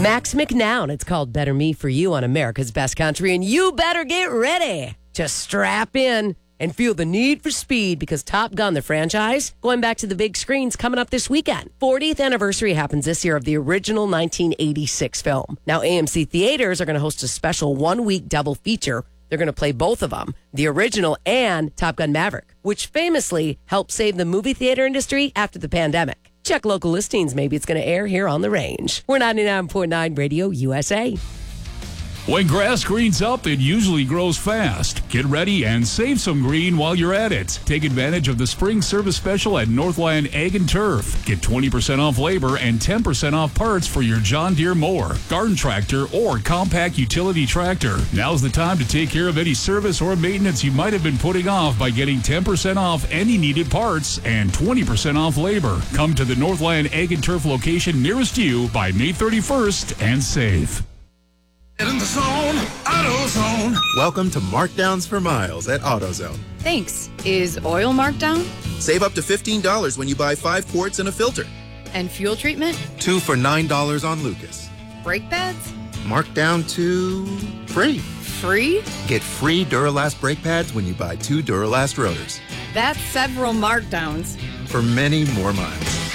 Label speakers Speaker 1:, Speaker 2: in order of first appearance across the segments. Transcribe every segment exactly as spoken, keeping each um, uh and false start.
Speaker 1: Max McNown. It's called Better Me For You on America's Best Country. And you better get ready to strap in and feel the need for speed because Top Gun, the franchise, going back to the big screens coming up this weekend. fortieth anniversary happens this year of the original nineteen eighty-six film. Now, A M C Theaters are going to host a special one-week double feature. They're going to play both of them, the original and Top Gun Maverick, which famously helped save the movie theater industry after the pandemic. Check local listings. Maybe it's going to air here on The Range. We're ninety-nine point nine Radio U S A.
Speaker 2: When grass greens up, it usually grows fast. Get ready and save some green while you're at it. Take advantage of the spring service special at Northland Ag and Turf. Get twenty percent off labor and ten percent off parts for your John Deere mower, garden tractor, or compact utility tractor. Now's the time to take care of any service or maintenance you might have been putting off by getting ten percent off any needed parts and twenty percent off labor. Come to the Northland Ag and Turf location nearest you by May thirty-first and save.
Speaker 3: In the zone, AutoZone.
Speaker 4: Welcome to Markdowns for Miles at AutoZone.
Speaker 5: Thanks. Is oil marked down?
Speaker 4: Save up to fifteen dollars when you buy five quarts and a filter.
Speaker 5: And fuel treatment?
Speaker 4: Two for nine dollars on Lucas.
Speaker 5: Brake pads?
Speaker 4: Marked down to free.
Speaker 5: Free?
Speaker 4: Get free Duralast brake pads when you buy two Duralast rotors.
Speaker 5: That's several markdowns.
Speaker 4: For many more miles.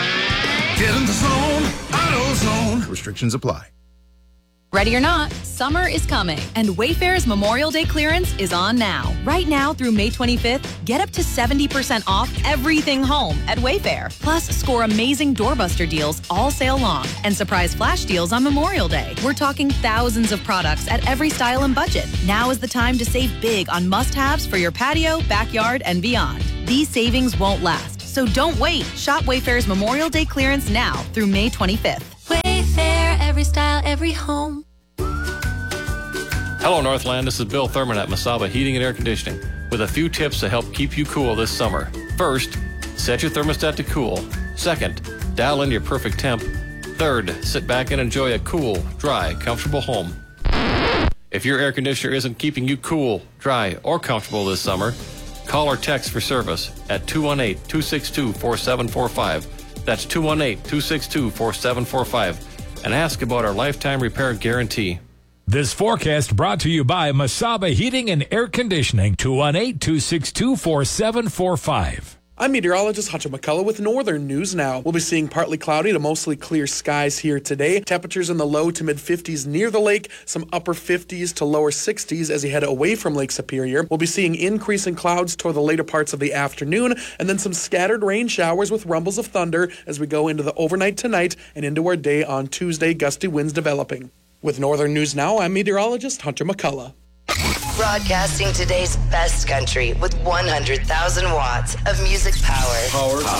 Speaker 3: Get in the zone, AutoZone.
Speaker 4: Restrictions apply.
Speaker 6: Ready or not, summer is coming, and Wayfair's Memorial Day clearance is on now. Right now through May twenty-fifth, get up to seventy percent off everything home at Wayfair. Plus, score amazing doorbuster deals all sale long and surprise flash deals on Memorial Day. We're talking thousands of products at every style and budget. Now is the time to save big on must-haves for your patio, backyard, and beyond. These savings won't last, so don't wait. Shop Wayfair's Memorial Day clearance now through May twenty-fifth.
Speaker 7: Wayfair, every style, every home.
Speaker 8: Hello, Northland. This is Bill Thurman at Masaba Heating and Air Conditioning with a few tips to help keep you cool this summer. First, set your thermostat to cool. Second, dial in your perfect temp. Third, sit back and enjoy a cool, dry, comfortable home. If your air conditioner isn't keeping you cool, dry, or comfortable this summer, call or text for service at two one eight, two six two, four seven four five. That's two one eight, two six two, four seven four five. And ask about our lifetime repair guarantee.
Speaker 9: This forecast brought to you by Masaba Heating and Air Conditioning, two one eight, two six two, four seven four five.
Speaker 10: I'm meteorologist Hunter McCullough with Northern News Now. We'll be seeing partly cloudy to mostly clear skies here today. Temperatures in the low to mid fifties near the lake, some upper fifties to lower sixties as you head away from Lake Superior. We'll be seeing increasing clouds toward the later parts of the afternoon, and then some scattered rain showers with rumbles of thunder as we go into the overnight tonight and into our day on Tuesday, gusty winds developing. With Northern News Now, I'm meteorologist Hunter McCullough.
Speaker 11: Broadcasting today's best country with one hundred thousand watts of music power.
Speaker 3: Powered